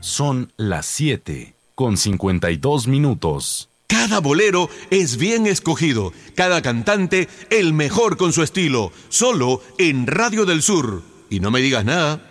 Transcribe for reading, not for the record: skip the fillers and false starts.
Son las 7:52. Cada bolero es bien escogido, cada cantante el mejor con su estilo, solo en Radio del Sur. Y no me digas nada.